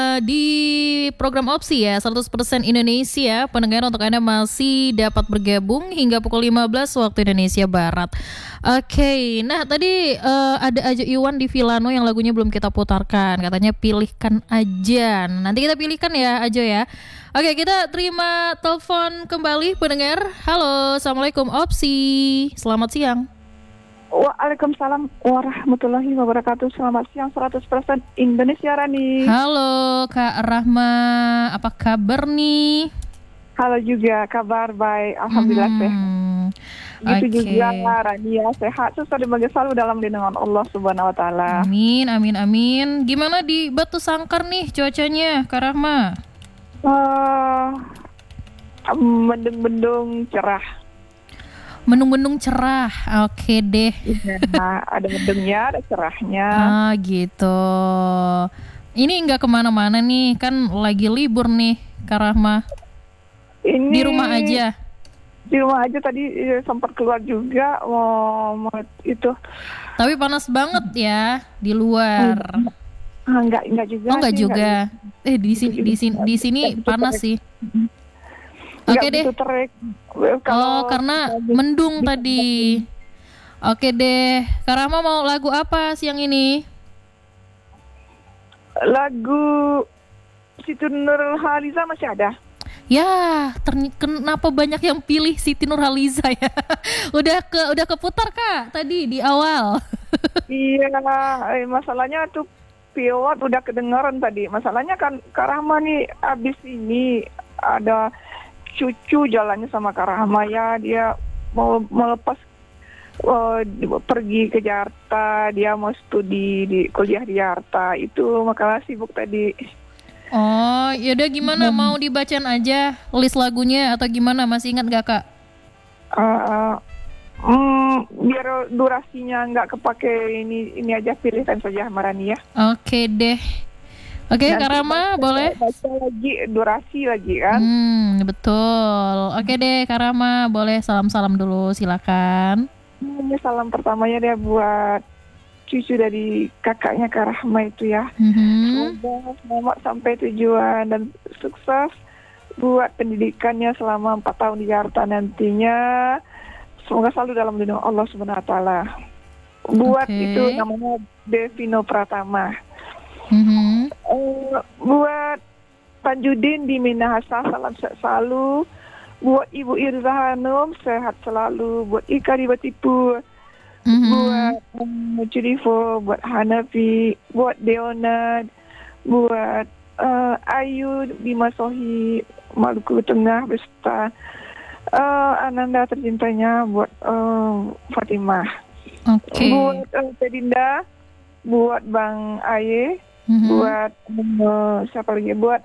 di program Opsi ya, 100% Indonesia. Pendengar, untuk Anda masih dapat bergabung hingga pukul 15 waktu Indonesia Barat. Oke, nah tadi ada Ajo Iwan di Villano yang lagunya belum kita putarkan. Katanya pilihkan aja. Nanti kita pilihkan ya Ajo ya. Oke, kita terima telepon kembali pendengar. Halo, Assalamualaikum Opsi. Selamat siang. Waalaikumsalam warahmatullahi wabarakatuh. Selamat siang 100% Indonesia Rani. Halo Kak Rahma, apa kabar nih? Halo juga, kabar baik, alhamdulillah sehat. Gitu juga Rani ya, sehat. Susah dibagai selalu dalam lindungan Allah Subhanahu Wa Taala. Amin, amin, amin. Gimana di Batu Sangkar nih cuacanya Kak Rahma? Mendung-mendung cerah. Mendung-mendung cerah, oke deh. Nah, ada mendungnya, ada cerahnya. Gitu. Ini nggak kemana-mana nih, kan lagi libur nih, Kak Rahma. Ini di rumah aja. Di rumah aja, tadi sempat keluar juga, mau itu. Tapi panas banget ya di luar. Enggak juga. Oh enggak juga. Di sini panas sih. Oke deh. Karena mendung tadi. Oke deh. Kak Rahma mau lagu apa siang ini? Lagu Siti Nurhaliza masih ada. Ya, kenapa banyak yang pilih Siti Nurhaliza ya? udah keputar Kak tadi di awal. Iya, masalahnya tuh pilot udah kedengaran tadi. Masalahnya kan Kak Rahma nih abis ini ada cucu jalannya sama Kak Rahma ya, dia mau melepas pergi ke Jakarta, dia mau studi di kuliah di Jakarta, itu makanya sibuk tadi. Oh, yaudah gimana, mau dibacain aja list lagunya atau gimana, masih ingat gak Kak? Biar durasinya nggak kepake, ini aja pilihkan saja Marani ya. Oke deh. Oke, Kak Rahma boleh? Baca lagi, durasi lagi kan? Betul. Oke deh, Kak Rahma boleh salam-salam dulu, silakan. Ini salam pertamanya dia buat cucu dari kakaknya Kak Rahma itu ya. Semoga selamat sampai tujuan dan sukses buat pendidikannya selama 4 tahun di Jakarta nantinya. Semoga selalu dalam lindungan Allah Subhanahu Wa Taala. Buat itu namanya Devino Pratama. Buat Tanjudin di Minahasa, salam sehat selalu. Buat Ibu Irza Hanum, sehat selalu. Buat Ika di Batipu, buat Curivo, buat Hanafi, buat Deonad, buat Ayu di Masohi, Maluku Tengah, beserta Ananda tercintanya, buat Fatimah. Buat Tedinda, buat Bang Aye, buat siapa lagi, buat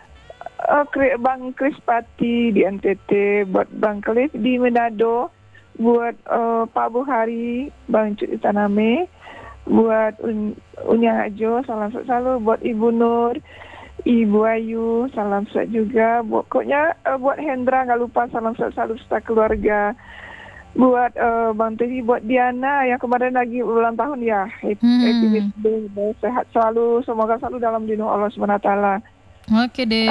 Bang Krispati di NTT, buat Bang Khalif di Manado, buat Pak Buhari, Bang Cut Taname, buat Unya Hajo, salam sehat selalu. Buat Ibu Nur, Ibu Ayu, salam sehat juga. Pokoknya buat Hendra nggak lupa, salam sehat selalu serta keluarga. Buat Bang Teddy, buat Diana yang kemarin lagi ulang tahun ya, happy birthday, sehat selalu, semoga selalu dalam lindungan Allah Subhanahu Wa Taala. Oke deh.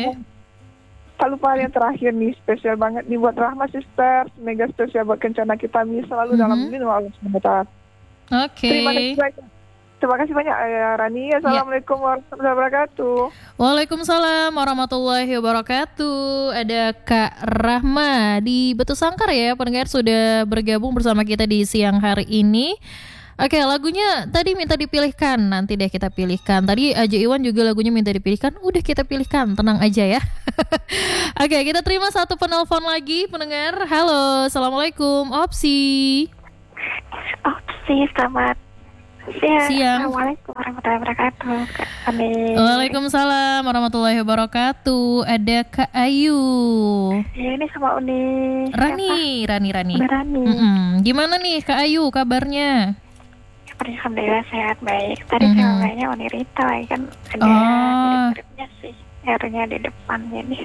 Tak lupa yang terakhir nih, spesial banget nih buat Rahma Sister, mega spesial buat Kencana kita nih, selalu dalam lindungan Allah Subhanahu Wa Taala. Oke. Terima kasih banyak Rani. Assalamualaikum warahmatullahi wabarakatuh. Waalaikumsalam warahmatullahi wabarakatuh. Ada Kak Rahma di Batu Sangkar ya, pendengar sudah bergabung bersama kita di siang hari ini. Oke, lagunya tadi minta dipilihkan, nanti deh kita pilihkan. Tadi Ajo Iwan juga lagunya minta dipilihkan, udah kita pilihkan, tenang aja ya. Oke, kita terima satu penelpon lagi pendengar. Halo, Assalamualaikum Opsi. Opsi, selamat siang. Assalamualaikum warahmatullahi wabarakatuh. Waalaikumsalam warahmatullahi wabarakatuh. Ada Kak Ayu. Ya, ini sama Uni. Rani. Gimana nih Kak Ayu kabarnya? Alhamdulillah sehat baik. Tadi kayaknya Uni Rita kan ada mirip-miripnya sih. R-nya di depan jadi.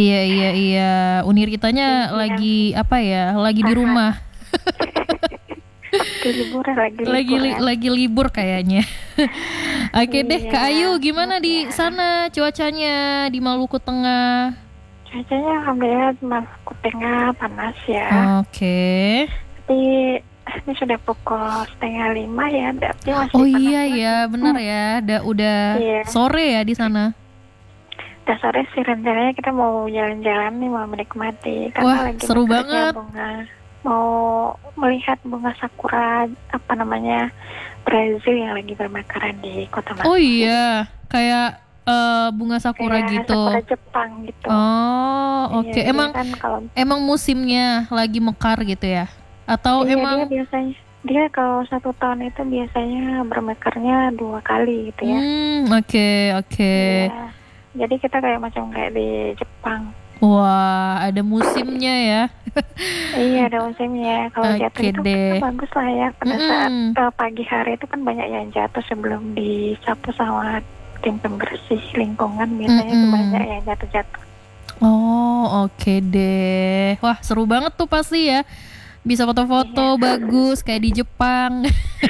Iya. Uni Ritanya lagi apa ya? Lagi di rumah. Lagi libur Lagi libur kayaknya. Oke deh, Iya, Kak Ayu, gimana di iya. sana cuacanya di Maluku Tengah? Cuacanya alhamdulillah Maluku Tengah panas ya. Oke. Tapi ini sudah pukul 4:30 ya, tapi masih Oh panas iya banget. ya, benar ya. Udah Iya. sore ya di sana. Udah sore sih rencananya kita mau jalan-jalan nih, mau menikmati karena Wah, lagi seru mekarnya banget. bunga. Mau melihat bunga sakura apa namanya Brazil yang lagi bermekaran di Kota Malang. Oh iya, kayak bunga sakura Kayak gitu. sakura Jepang gitu. Oh, oke. Iya, Emang dia kan kalau emang musimnya lagi mekar gitu ya? Atau iya, emang dia biasanya dia kalau 1 tahun itu biasanya bermekarnya 2 kali gitu ya. oke. Iya. Jadi kita kayak di Jepang. Wah, ada musimnya ya. Iya, ada musimnya. Kalau Oke jatuh itu deh. kan bagus lah ya. Pada saat Mm-mm. pagi hari itu kan banyak yang jatuh sebelum disapu sama tim pembersih lingkungan. Biasanya itu Mm-mm. banyak yang jatuh-jatuh. Oh, oke deh. Wah, seru banget tuh pasti ya. Bisa foto-foto Iya. bagus kayak di Jepang.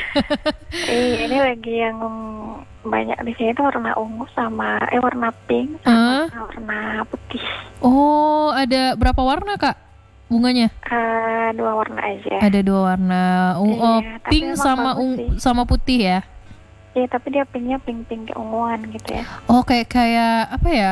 Ini lagi yang banyak di sini tuh warna ungu sama warna pink Eh? sama warna putih. Oh, ada berapa warna, Kak? Bunganya? 2 warna aja. Ada 2 warna. Oh, Iya, tapi pink emang sama bagus sih. sama putih ya. Iya, tapi dia pinknya pink keunguan gitu ya. Oh, kayak apa ya?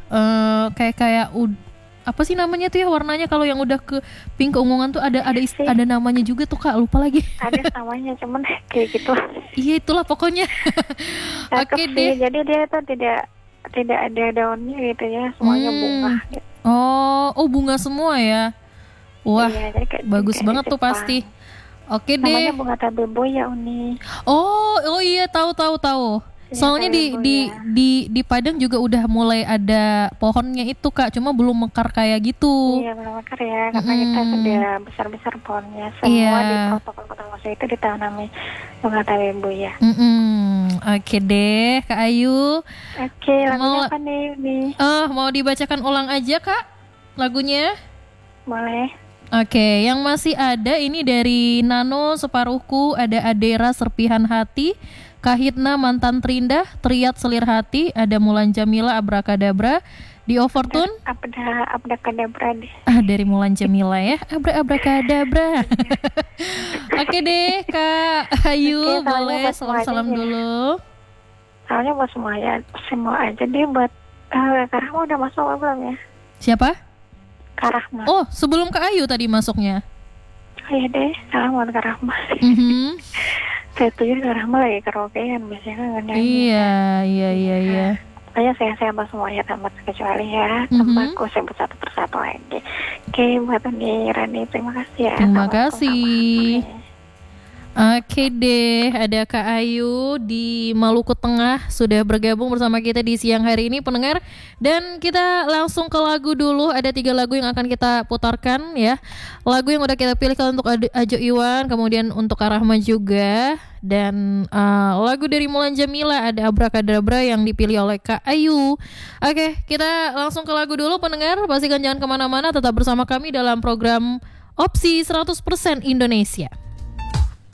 Kayak apa sih namanya tuh ya warnanya kalau yang udah ke pink keunguan tuh ada namanya juga tuh, Kak, lupa lagi. Ada namanya cuman kayak gitu. Iya, itulah pokoknya. Cakep Oke sih. deh. Jadi dia tuh tidak ada daunnya gitu ya, semuanya bunga gitu. Oh, bunga semua ya. Wah, Iya, jadi kayak bagus kayak banget di tuh Jepang. pasti. Oke Namanya deh. bunga tabebo ya, Uni. Oh iya, tahu. Iya, Soalnya di tabebo di ya. di Padang juga udah mulai ada pohonnya itu, Kak, cuma belum mekar kayak gitu. Iya, benar mekar ya, karena kita sudah besar-besar pohonnya. Semua Iya. di protokol Kota Malang itu ditanami bunga tabebo ya. Oke deh, Kak Ayu. Oke, lagunya Mau- apa nih, Uni? Mau dibacakan ulang aja, Kak, lagunya? Boleh. Oke, yang masih ada ini dari Nano Separuhku, ada Adera Serpihan Hati, Kahitna Mantan Terindah, Triat Selir Hati, ada Mulan Jamila Abrakadabra, di Overtune. Abda kadabra deh. Dari Mulan Jamila ya, abrakadabra. Oke deh, Kak Ayu, Oke, boleh soalnya buat salam-salam semuanya ya. dulu. Soalnya buat semua aja deh buat Kak Rahma udah masuk apa belum ya? Siapa? Kak Rahma. Oh, sebelum Kak Ayu tadi masuknya. Iya deh, salam buat Kak Rahma. Mhm. Saya tuju Kak Rahma lagi karaokean biasanya kan nyanyi. Iya. Pokoknya sehat-sehat buat semuanya tanpa terkecuali ya. Mhm. Tanpa aku sebut satu persatu lagi. Oke, buat Uni Rani, terima kasih ya. Terima Assalamualaikum kasih. warahmatullahi. Oke deh, ada Kak Ayu di Maluku Tengah sudah bergabung bersama kita di siang hari ini, pendengar. Dan kita langsung ke lagu dulu. Ada 3 lagu yang akan kita putarkan ya. Lagu yang udah kita pilih kalau untuk Ajo Iwan, kemudian untuk Kak Rahma juga. Dan lagu dari Mulan Jamila ada Abrakadabra yang dipilih oleh Kak Ayu. Oke, kita langsung ke lagu dulu, pendengar. Pastikan jangan kemana-mana, tetap bersama kami dalam program Opsi 100% Indonesia.